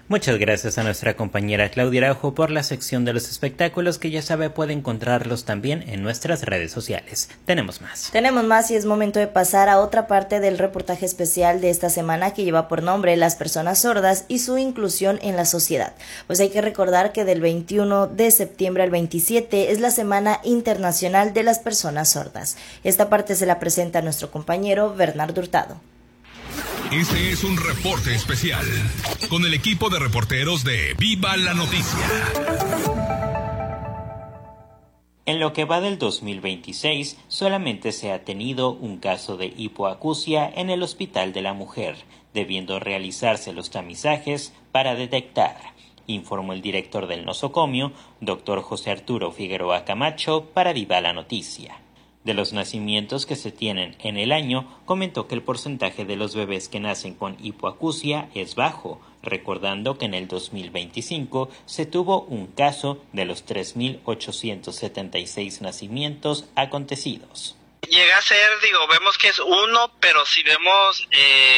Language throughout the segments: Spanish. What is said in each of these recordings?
Muchas gracias a nuestra compañera Claudia Araujo por la sección de los espectáculos, que ya sabe puede encontrarlos también en nuestras redes sociales. Tenemos más y es momento de pasar a otra parte del reportaje especial de esta semana, que lleva por nombre Las personas sordas y su inclusión en la sociedad. Pues hay que recordar que del 21 de septiembre al 27 es la Semana Internacional de las Personas Sordas. Esta parte se la presenta a nuestro compañero Bernardo Hurtado. Este es un reporte especial con el equipo de reporteros de Viva la Noticia. En lo que va del 2026, solamente se ha tenido un caso de hipoacusia en el Hospital de la Mujer, debiendo realizarse los tamizajes para detectar, informó el director del nosocomio, Dr. José Arturo Figueroa Camacho, para Viva la Noticia. De los nacimientos que se tienen en el año, comentó que el porcentaje de los bebés que nacen con hipoacusia es bajo, recordando que en el 2025 se tuvo un caso de los 3.876 nacimientos acontecidos. Llega a ser, vemos que es uno, pero si vemos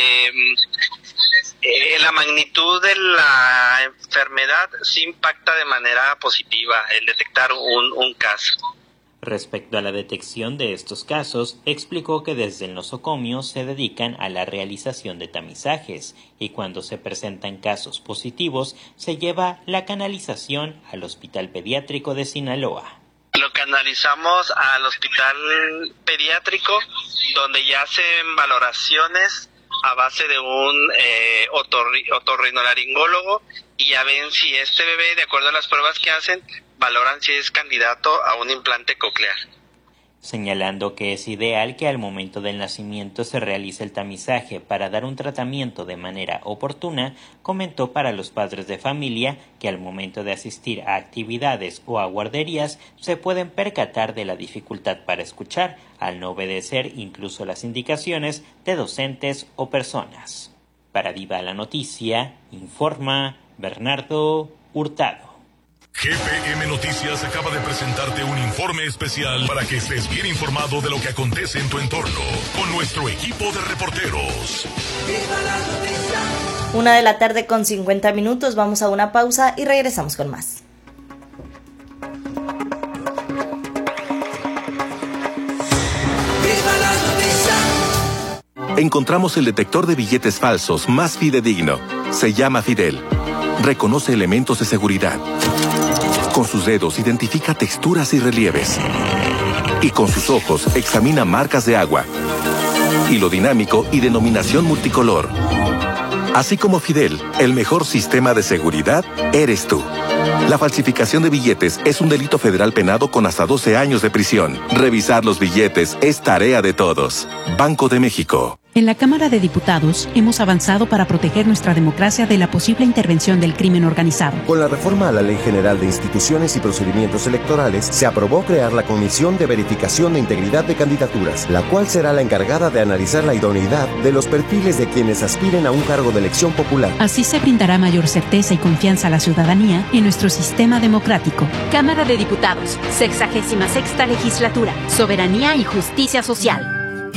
la magnitud de la enfermedad, sí impacta de manera positiva el detectar un caso. Respecto a la detección de estos casos, explicó que desde el nosocomio se dedican a la realización de tamizajes y cuando se presentan casos positivos se lleva la canalización al Hospital Pediátrico de Sinaloa. Lo canalizamos al Hospital Pediátrico, donde ya hacen valoraciones a base de un otorrinolaringólogo y ya ven si este bebé, de acuerdo a las pruebas que hacen, valoran si es candidato a un implante coclear. Señalando que es ideal que al momento del nacimiento se realice el tamizaje para dar un tratamiento de manera oportuna, comentó para los padres de familia que al momento de asistir a actividades o a guarderías se pueden percatar de la dificultad para escuchar al no obedecer incluso las indicaciones de docentes o personas. Para Viva la Noticia, informa Bernardo Hurtado. GPM Noticias acaba de presentarte un informe especial para que estés bien informado de lo que acontece en tu entorno con nuestro equipo de reporteros. 1:50 p.m, vamos a una pausa y regresamos con más. Encontramos el detector de billetes falsos más fidedigno. Se llama Fidel. Reconoce elementos de seguridad. Con sus dedos identifica texturas y relieves. Y con sus ojos examina marcas de agua. Hilo dinámico y denominación multicolor. Así como Fidel, el mejor sistema de seguridad eres tú. La falsificación de billetes es un delito federal penado con hasta 12 años de prisión. Revisar los billetes es tarea de todos. Banco de México. En la Cámara de Diputados hemos avanzado para proteger nuestra democracia de la posible intervención del crimen organizado. Con la reforma a la Ley General de Instituciones y Procedimientos Electorales, se aprobó crear la Comisión de Verificación de Integridad de Candidaturas, la cual será la encargada de analizar la idoneidad de los perfiles de quienes aspiren a un cargo de elección popular. Así se brindará mayor certeza y confianza a la ciudadanía en nuestro sistema democrático. Cámara de Diputados, 66ª Legislatura, Soberanía y Justicia Social.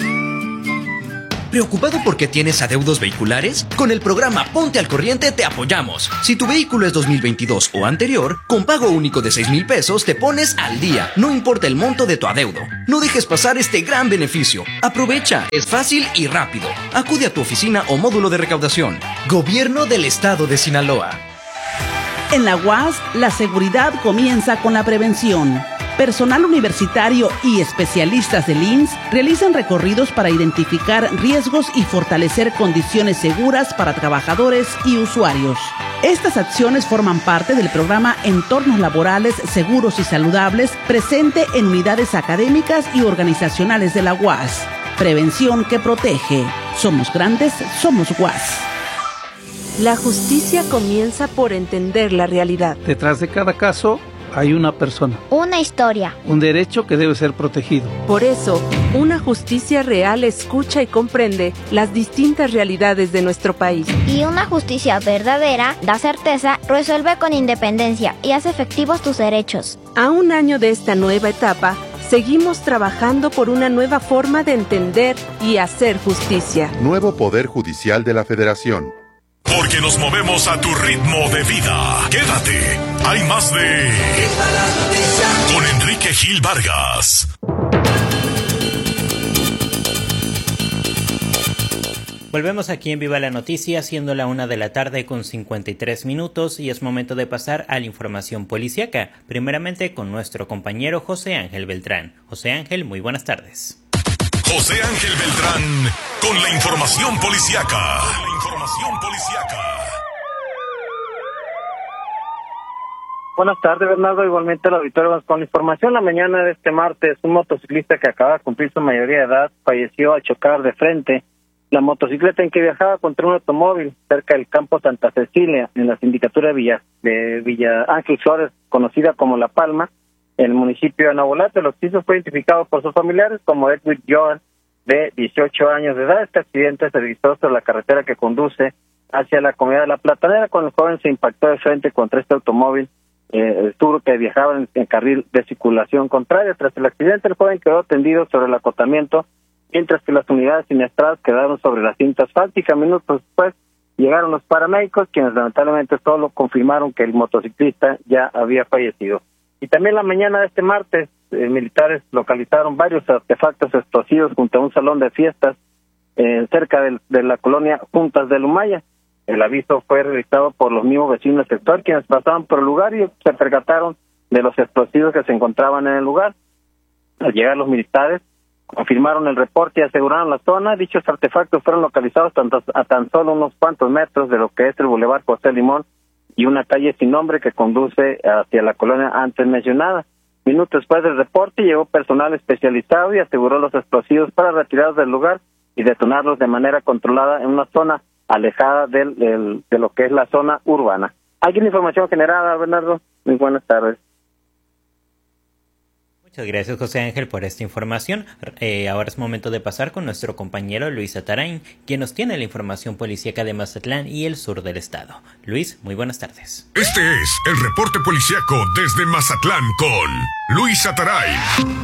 ¿Preocupado porque tienes adeudos vehiculares? Con el programa Ponte al Corriente te apoyamos. Si tu vehículo es 2022 o anterior, con pago único de 6,000 pesos te pones al día, no importa el monto de tu adeudo. No dejes pasar este gran beneficio. Aprovecha, es fácil y rápido. Acude a tu oficina o módulo de recaudación. Gobierno del Estado de Sinaloa. En la UAS, la seguridad comienza con la prevención. Personal universitario y especialistas del IMSS realizan recorridos para identificar riesgos y fortalecer condiciones seguras para trabajadores y usuarios. Estas acciones forman parte del programa Entornos Laborales Seguros y Saludables, presente en unidades académicas y organizacionales de la UAS. Prevención que protege. Somos grandes, somos UAS. La justicia comienza por entender la realidad. Detrás de cada caso hay una persona. Una historia. Un derecho que debe ser protegido. Por eso, una justicia real escucha y comprende las distintas realidades de nuestro país. Y una justicia verdadera da certeza, resuelve con independencia y hace efectivos tus derechos. A un año de esta nueva etapa, seguimos trabajando por una nueva forma de entender y hacer justicia. Nuevo Poder Judicial de la Federación. Porque nos movemos a tu ritmo de vida. Quédate. Hay más de con Enrique Gil Vargas. Volvemos aquí en Viva la Noticia, siendo la 1:00 con 53 minutos, y es momento de pasar a la información policíaca, primeramente con nuestro compañero José Ángel Beltrán. José Ángel, muy buenas tardes. José Ángel Beltrán con la información policíaca. Buenas tardes, Bernardo. Igualmente el auditorio con la información. La mañana de este martes, un motociclista que acaba de cumplir su mayoría de edad falleció al chocar de frente la motocicleta en que viajaba contra un automóvil cerca del campo Santa Cecilia, en la sindicatura de Villa Ángel Flores, conocida como La Palma, en el municipio de Nabolate. Los hechos fue identificado por sus familiares como Edwin Joan, de 18 años de edad. Este accidente se registró sobre la carretera que conduce hacia la comunidad de La Platanera, cuando el joven se impactó de frente contra este automóvil Tour que viajaba en carril de circulación contraria. Tras el accidente, el joven quedó tendido sobre el acotamiento, mientras que las unidades siniestradas quedaron sobre la cinta asfáltica. Minutos después llegaron los paramédicos, quienes lamentablemente solo confirmaron que el motociclista ya había fallecido. Y también la mañana de este martes, militares localizaron varios artefactos explosivos junto a un salón de fiestas cerca de la colonia Juntas del Humaya. El aviso fue realizado por los mismos vecinos del sector, quienes pasaban por el lugar y se percataron de los explosivos que se encontraban en el lugar. Al llegar los militares, confirmaron el reporte y aseguraron la zona. Dichos artefactos fueron localizados a tan solo unos cuantos metros de lo que es el Boulevard José Limón y una calle sin nombre que conduce hacia la colonia antes mencionada. Minutos después del reporte llegó personal especializado y aseguró los explosivos para retirarlos del lugar y detonarlos de manera controlada en una zona alejada de lo que es la zona urbana. ¿Alguna información generada, Bernardo? Muy buenas tardes. Muchas gracias, José Ángel, por esta información. Ahora es momento de pasar con nuestro compañero Luis Atarain, quien nos tiene la información policíaca de Mazatlán y el sur del estado. Luis, muy buenas tardes. Este es el reporte policíaco desde Mazatlán con Luis Atarain.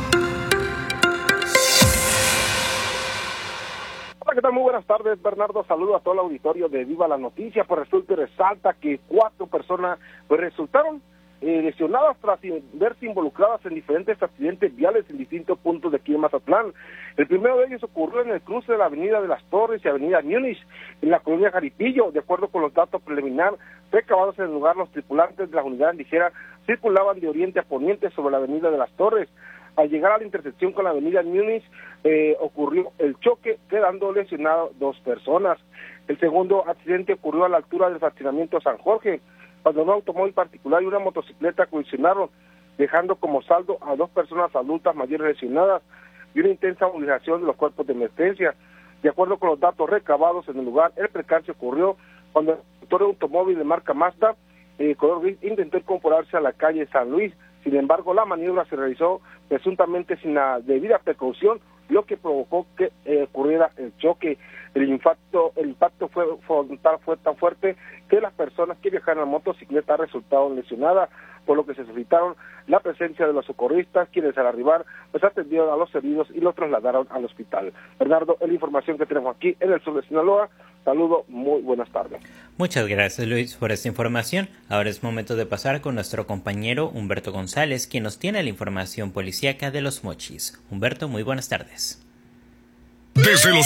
Hola, ¿qué tal? Muy buenas tardes, Bernardo. Saludo a todo el auditorio de Viva la Noticia. Pues resulta y resalta que 4 personas resultaron lesionadas tras verse involucradas en diferentes accidentes viales en distintos puntos de aquí en Mazatlán. El primero de ellos ocurrió en el cruce de la avenida de las Torres y avenida Múnich, en la colonia Jaripillo. De acuerdo con los datos preliminares recabados en el lugar, los tripulantes de la unidad ligera circulaban de oriente a poniente sobre la avenida de las Torres. Al llegar a la intersección con la avenida Múnich, ocurrió el choque, quedando lesionadas 2 personas. El segundo accidente ocurrió a la altura del fraccionamiento San Jorge, cuando un automóvil particular y una motocicleta colisionaron, dejando como saldo a 2 personas adultas mayores lesionadas y una intensa movilización de los cuerpos de emergencia. De acuerdo con los datos recabados en el lugar, el percance ocurrió cuando el conductor de automóvil de marca Mazda, color gris, intentó incorporarse a la calle San Luis. Sin embargo, la maniobra se realizó presuntamente sin la debida precaución, lo que provocó que ocurriera el choque. El impacto frontal fue tan fuerte que las personas que viajaban en motocicleta resultaron lesionadas, por lo que se solicitaron la presencia de los socorristas, quienes al arribar pues atendieron a los heridos y los trasladaron al hospital. Bernardo, es la información que tenemos aquí en el sur de Sinaloa. Saludo, muy buenas tardes. Muchas gracias, Luis, por esta información. Ahora es momento de pasar con nuestro compañero Humberto González, quien nos tiene la información policíaca de Los Mochis. Humberto, muy buenas tardes. Desde los